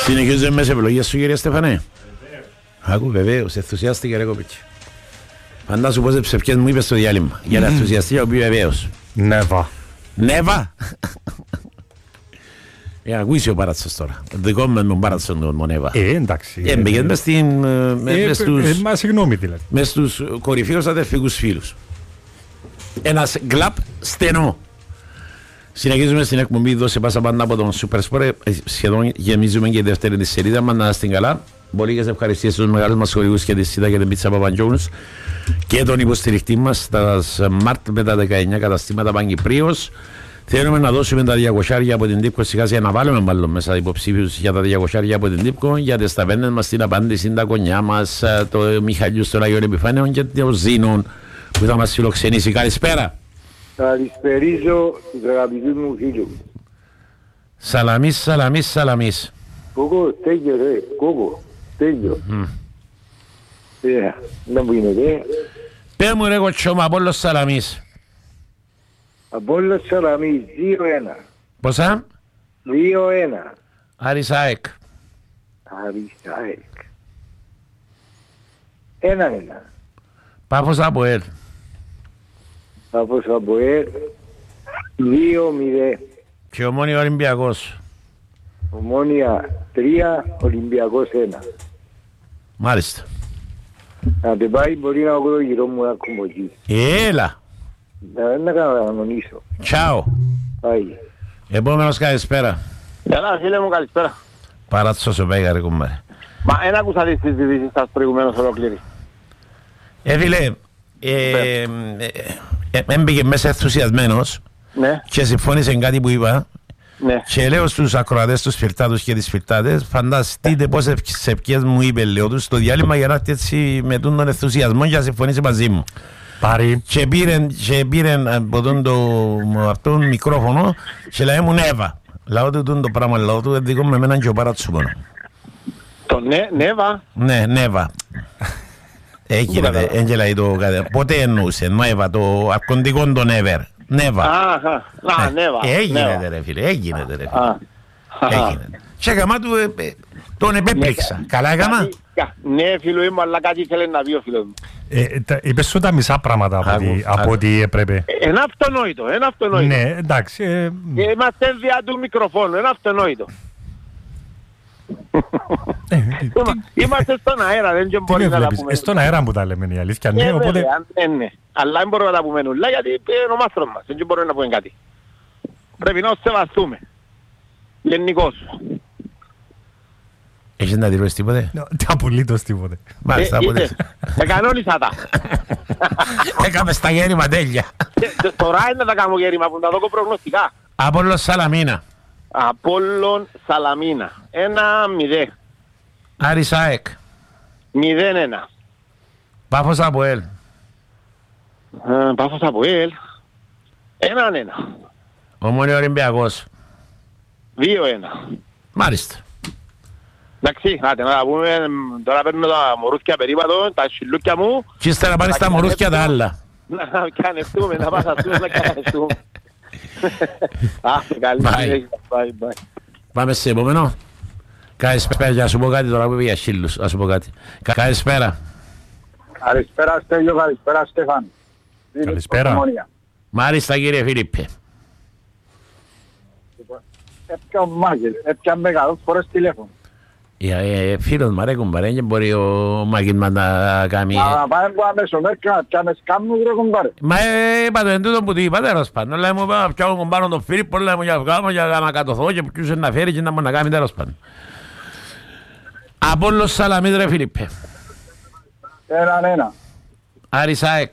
Συνεχίζουμε με τις επιλογές σου, κύριε Στεφανέ. Άκου, βεβαίως, ενθουσιάστηκε ρε κοπίτσι. Φαντάσου πόσες ψευκές μου είπες στο διάλειμμα. Για να ενθουσιαστεί, ο οποίος βεβαίως. Νέβα. Νέβα! Ακούσει ο Πάρατσος τώρα. Δικό με τον Πάρατσο τον Νέβα. Εντάξει. Έμπαιγες μες στους... Μα συγγνώμη δηλαδή. Μες στους κορυφαίους αδερφικούς φίλους. Ένας γκλαπ στενό. Συνεχίζουμε στην εκπομπή «Δώσε πάσα πάντα» από τον Super Sport. Σχεδόν γεμίζουμε και η δεύτερη της σελίδα. Να είστε καλά. Πολύ και σε ευχαριστίες στους μεγάλους μας χορηγούς και τη ΣΥΤΑ και την Πίτσα Παπαντζόνους και τον υποστηριχτή μας τα Smart με τα 19 καταστήματα Παγκυπρίος. Θέλουμε να δώσουμε τα 200 από την Τύπκο σιγά για να βάλουμε μάλλον μέσα υποψήφιους για τα 200 από την Τύπκο, για τις ταβέρνες μας, την απάντηση, τα κονιά μας, το Μιχαλιού στον Άγιο Επιφάνεων και το Ζήνων που θα μας φιλοξενήσει. Καλησπέρα. Καλησπερίζω τους αγαπητούς μου φίλους. Σαλαμίς, σαλαμίς, σαλαμίς. Κόκο, τέλειο ρε, κόκο, τέλειο. Να που είναι ρε. Πες μου ρε κοτσόμα, Απόλλος Σαλαμίς. Απόλλος Σαλαμίς, 2-1. Πόσα? 2-1. Άρης ΑΕΚ. Άρης ΑΕΚ. 1-1. Πάφος ΑΠΟΕΛ. Πάφος ΑΠΟΕΛ, 2-0. Και Ομόνια Ολυμπιακός. Ομόνια 3, Ολυμπιακός 1. Μάλιστα. Αν δεν πάει μπορεί να έχω το γυρό μου να κουμποκεί. Έλα. Να κανονίσω. Τσάο. Πάει. Επόμενος καλησπέρα. Καλά φίλε μου, καλησπέρα. Παράτσος ο Βέγα ρε κουμπάρε. Μα ένα άκουσα τις συζητήσεις σας προηγουμένως ολόκληρη. Φίλε, έμπαιγε μέσα ενθουσιασμένος Ναι, και συμφώνησε κάτι που είπα ναι. και λέω στους ακροατές, τους φιλτάτους και τις φιλτάτες, φανταστείτε πόσες ψευκές μου είπε, λέω τους, στο διάλειμμα για να έρθει έτσι με τον ενθουσιασμό και να συμφωνήσει μαζί μου. Πάρει. Και πήρε από τον μικρόφωνο και λέει μου Νέβα. Λάω του το πράγμα, λάω του δικό με εμένα και ο Πάρατσου μόνο. Το Νέβα. Ναι, Νέβα. Έγινε, έγγελα το κάτι. Πότε εννοούσε, Νέβα, το αρκοντικό το Νέβερ. Νέβα. Αχα, Νέβα. Έγινε ρε φίλε, έγινε ρε φίλε. Έγινε. Και έκαμα του, τον επέπληξα. Καλά έκαμα. Ναι φίλο μου, αλλά κάτι ήθελε να πει ο φίλος μου. Είπες σου τα μισά πράγματα από ό,τι έπρεπε. Είναι αυτονόητο, είναι αυτονόητο. Ναι, εντάξει. Είμαστε δια του μικροφόνου, είναι αυτονόητο. Είμαστε στον αέρα, δεν μπορεί να τα πούμε. Στον αέρα που τα λέμε η αλήθεια. Ναι, οπότε... ναι. Αλλά δεν μπορούμε να τα πούμε νουλά γιατί είναι ο μάστρος μας, δεν μπορούμε να πούμε κάτι. Πρέπει να σεβαστούμε. Γενικώς. Έχεις να δηλώσεις τίποτε? Απολύτως τίποτε. Μάλιστα, είδες, κανόνισα τα. Έκαμε στα γέρημα τέλεια. Τώρα είναι να τα κάνω γέρημα που τα δω προγνωστικά. Απόλλων Σαλαμίνα. Απόλλων Σαλαμίνα. 1-0. Άρης ΑΕΚ. 0-1. Πάφος ΑΠΟΕΛ. Πάφος Αποέλ. 1-1. Ομόνια Ολυμπιακός. 2-1. Μάλιστα. Εντάξει, άτε να τα πούμε, τώρα παίρνω τα μορούθκια περίπατο, τα σιλούκια μου. Και ύστερα πάνε στα μορούθκια τα άλλα. Να κανευτούμε, να πασαστούμε, να κανευτούμε. Καλή bye. Πάμε σε επόμενο. Καλησπέρα, για να σου πω κάτι τώρα που είπε για Χίλους, να σου πω κάτι. Καλησπέρα. Καλησπέρα Στέλιο, καλησπέρα Στέφαν. Καλησπέρα. Μάλιστα κύριε Φίλιππε. Έπια ο Μάγελ, έπια μεγάλος φορές τηλέφωνο. Φίλος μου αρέκουν παρέ και μπορεί ο Μάκης μας να κάνει... Μα πάμε που αμέσως μέρκα, και αμέσως κάνουν ρε κομπάρε. Μα είπατε εν τούτο που του είπα τέλος πάντων. Λέει μου να πιάω κομπάρω τον Φίλιππο, λέει μου για βγάλω για να κατωθώ και ποιους να φέρει και να μου να κάνει τέλος πάντων. Απόλλων Σαλαμίς ρε Φίλιππε. 1-1. Άρης ΑΕΚ.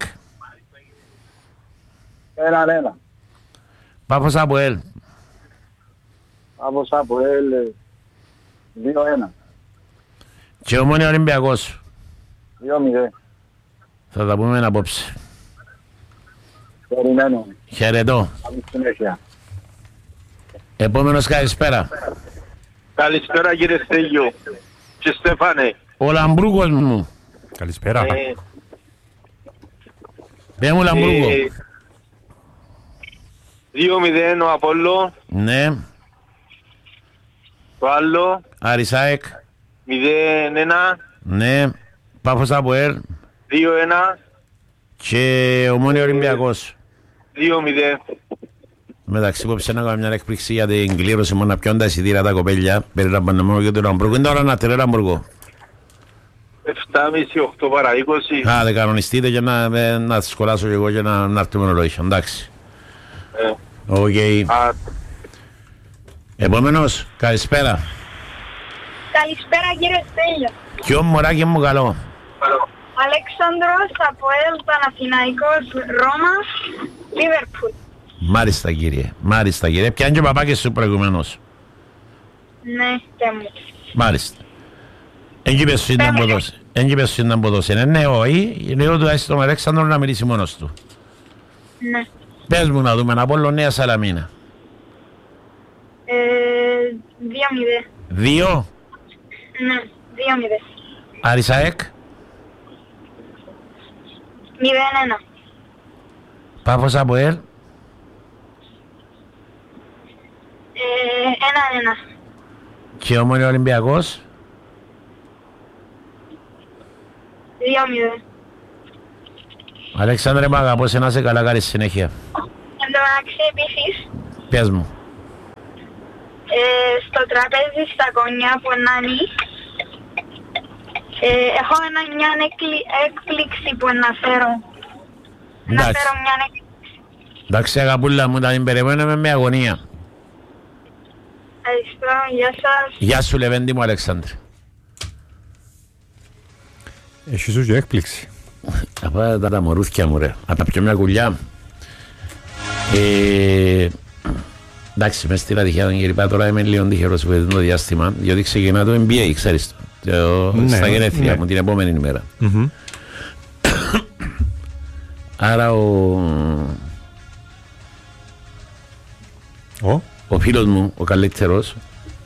1-1. Πάφος ΑΠΟΕΛ. Πάφος ΑΠΟΕΛ 2-1. Και Ομόνια Ολυμπιακός. 2-0. Θα τα πούμε απόψε. Περιμένω. Χαιρετώ. Καλή συνέχεια. Επόμενος καλησπέρα. Καλησπέρα κύριε Στέλιο και Στέφανε. Ο Λαμπρούκος μου. Καλησπέρα. Πες μου Λαμπρούκο. 2-0 ο Απόλλων. Ναι. Το άλλο. Άρης ΑΕΚ. 0-1. Ναι. Πάφος ΑΠΟΕΛ. 2-1. Και Ομόνια Ολυμπιακός. 2-0. μεταξύ υπόψη να κάνω μια έκπληξη για την κλήρωση μόνο να πιώνουν τα εισιτήρια τα κοπέλια περιλαμβάνω μόνο και τον Αμπούργο. Είναι τώρα να τρέλα Αμπούργο. 7,5-8 παρά 20. Α, δεν κανονιστείτε για να σχολάσω και εγώ και να έρθουμε ρολόγια. Εντάξει. Οκ. Επόμενος, καλησπέρα. Καλησπέρα κύριε Στέλιο. Ποιο μωράκι μου καλό. Αλέξανδρος από ΕΛ Παναθηναϊκός Ρώμας Λίβερπουλ. Μάλιστα κύριε, μάλιστα κύριε. Πιάνε και ο παπάκες σου προηγουμένως. Ναι, και μου. Μάλιστα. Έγκυπες σου ήταν που δώσει. Έγκυπες σου ήταν που δώσει. Ναι, όχι. Λέω του στον Αλέξανδρο να μιλήσει μόνος του. Ναι. Πες μου να δούμε, από Νέα Σαλαμίνα. 2-0. 2. Ναι, 2-0. Άρης ΑΕΚ. 0-1. Πάφος ΑΠΟΕΛ. 1-1. Και Ομόνια Ολυμπιακός. 2-0. Αλέξανδρε μ' αγαπώ, σε να σε καλά, καλή συνέχεια. Εν τω μεταξύ επίσης, Πες μου. στο τραπέζι στα κονιά που ενάνει, έχω μια έκπληξη που να φέρω. Να Εντάξει. φέρω μια έκπληξη. Εντάξει αγαπούλα μου, τα την περιμένουμε με αγωνία. Ευχαριστώ, γεια σας. Γεια σου Λεβέντη μου Αλέξανδρε. Έχει σου και έκπληξη. Απά τα μωρούθκια μου ρε. Απά πιω μια κουλιά. Εντάξει, μες στην ατυχία τον κύριε τώρα είμαι λίγο τυχερός που είναι το διάστημα, διότι ξεκινά το MBA, ξέρεις το, Ναι, στα γενέθλια ναι. μου την επόμενη ημέρα. Μμμ. Άρα ο φίλος μου, ο καλύτερος,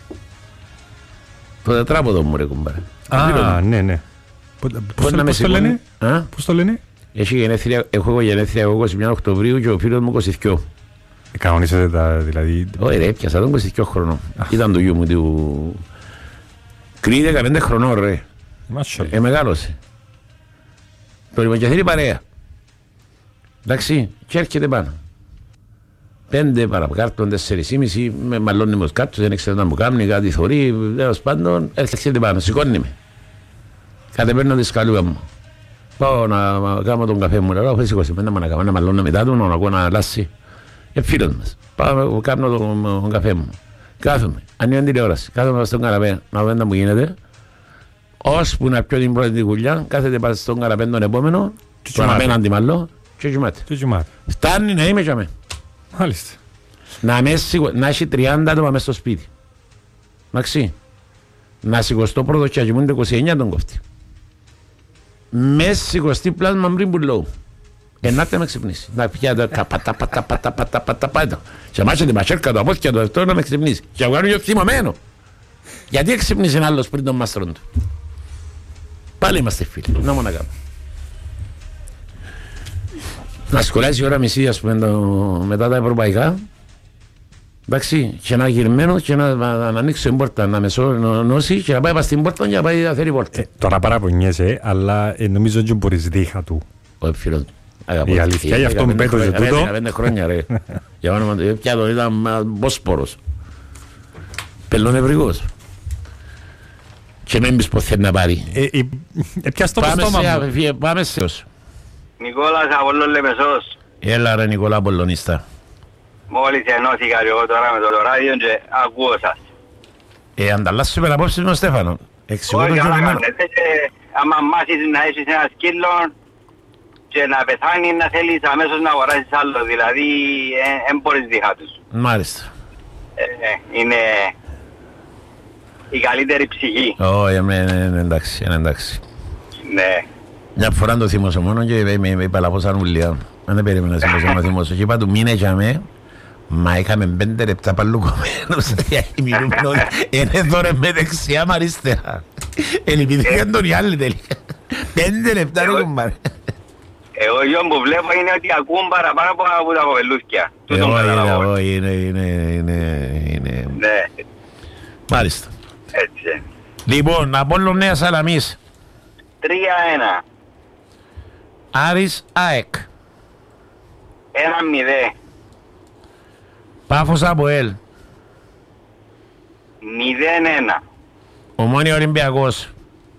το τετράποδο μου ρε κουμπάρε. Α, ναι, ναι. Πώς να με Πώς το λένε? σηκώνει, α? Πώς το λένε? Έχω εγώ γενέθλια εγώ 21 Οκτωβρίου και ο φίλος μου 22. Κανονίσατε τα, δηλαδή... Όχι ρε, πιάσα τον 22 χρόνο. Ήταν το γιο μου του... Κρύη 15 χρονών ρε. Μάσχαλα. Μεγάλωσε. Το λοιπόν και θέλει παρέα. Εντάξει, και έρχεται πάνω. 5 παρακάρτων, 4,5, με μαλλώνει μος κάτω, δεν ξέρω να μου κάνει, κάτι θωρεί, τέλος πάντων, έρχεται πάνω, σηκώνει με. Κατεπέρνω τη σκαλούκα μου. Πάω να κάνω τον καφέ μου, λέω, σηκώσε, πέντε να κάνω, να μαλλώνω μετά του, να ακούω να αλλάσει. Φίλος μας. Πάω, κάνω τον καφέ μου. Κάθομαι, ανοίγω τηλεόραση, κάθομαι στον καναπέ, να δω τι μου γίνεται. Ώσπου να πιω την πρώτη κουλιά, κάθεται πάνω στον καναπέ τον επόμενο, τον απέναντι μάλλον, και κοιμάται. Φτάνει να είμαι και αμέ. Μάλιστα. Να έχει 30 άτομα μες στο σπίτι. Εντάξει. Να σηκωστώ πρώτο και αγιμούνται 29 τον κόφτη. Μες σηκωστεί πλάσμα πριν που λέω. Ενάτε με ξυπνήσει. Να πιάτω πατα. Και μάσε τη μαχέρκα του, απόθηκια του, αυτό να με ξυπνήσει. Και εγώ κάνω θυμωμένο. Γιατί εξυπνήσει ένα άλλος πριν τον μάστρον του. Πάλι είμαστε φίλοι. Να μόνο να κάνω. Να σχολιάσει η ώρα μισή, ας πούμε, μετά τα ευρωπαϊκά. Εντάξει, και να γυρμένο και να ανοίξω την πόρτα, να μεσονώσει και να πάει στην πόρτα και να πάει να θέλει πόρτα. Τώρα παραπονιέσαι, αλλά νομίζω ότι μπορείς δίχα του. Όχι φίλος. Η αλήθεια, γι' αυτό μου πέτωσε τούτο. 15 χρόνια ρε. Για όνομα του, πια τον ήταν μπόσπορος. Πελονευρικός. Και μην πεις πως θέλει να πάρει. Πιάσ' το στόμα μου. Πάμε σε όσο. Νικόλας Απολλών Λεμεσός. Έλα ρε Νικόλα Απολλωνίστα. Μόλις ενώθηκα εγώ τώρα με το ράδιο και ακούω σας. Ανταλλάσσουμε απόψεις με τον Στέφανο. Εξηγώ τον Όχι, Γιώργο. άμα μάθεις να έχεις ένα σκύλο και να πεθάνει να θέλεις αμέσως να αγοράσεις άλλο, δηλαδή δεν μπορείς δίχα τους. Μάλιστα. Είναι η καλύτερη ψυχή. Όχι, είναι εντάξει, είναι εντάξει. Ναι. Μια φορά το θυμώσω μόνο και με είπα λαπόσα νουλία. Δεν περίμενα να το θυμώσω. Και είπα του μείνε για με, μα είχαμε 5 λεπτά παλουκωμένους. Μιλούμε ότι είναι δώρε με δεξιά μ' αριστερά. Ελπιδήκαν τον οι άλλοι τελικά. 5 λεπτά ρε κουμπάρε. Εγώ γιο που βλέπω είναι ότι ακούν παραπάνω από τα κοπελούθκια. Όχι, είναι. Ναι. Μάλιστα. Έτσι. Λοιπόν, Απόλλων Νέα Σαλαμής. 3-1. Άρης ΑΕΚ. 1-0. Πάφος ΑΠΟΕΛ. 0-1. Ομόνια Ολυμπιακός.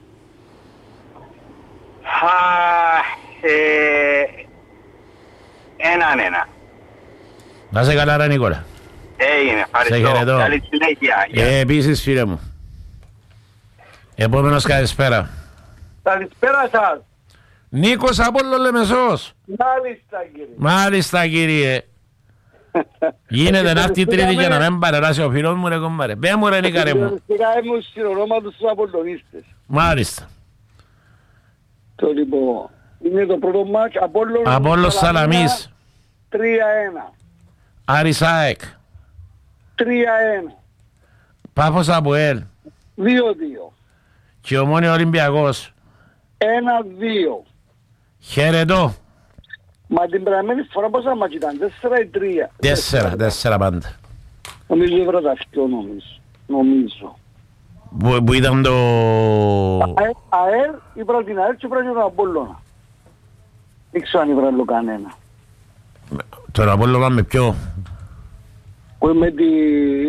1-1. Να σε καλά ρε Νικόλα. Έγινε, Σε ευχαριστώ. χαιρετώ. Καλή συνέχεια. Γεια. Επίσης φίλε μου. Επόμενος καλησπέρα. Καλησπέρα σας. Νίκος Απόλλων Λεμεσός. Μάλιστα κύριε. Μάλιστα κύριε. Γίνεται να έρθει η Τρίτη και να μην παρεράσει ο φίλος μου ρε κομπάρε. Πέ μου ρε Νίκα ρε μου. Ήμουν στην ονόματος στους Απολλωνίστες. Μάλιστα. Το λοιπόν, είναι το πρώτο μάτς Απόλλων Σαλαμής. 3-1. Άρης ΑΕΚ. 3-1. Πάφος ΑΠΟΕΛ. 2-2. Και Ομόνια Ολυμπιακός. 1-2. Χαιρετώ. Μα την περασμένη φορά πόσα μάτς ήταν, 4 ή 3. 4 πάντα. Νομίζω έβρα αυτό νομίζω. Που ήταν το... ΑΕΛ, ήβρα την ΑΕΛ και ήβρα τον Απόλλωνα. Δεν ξέρω αν ήβρα κανένα. Τον Απόλλωνα με ποιο? Με τη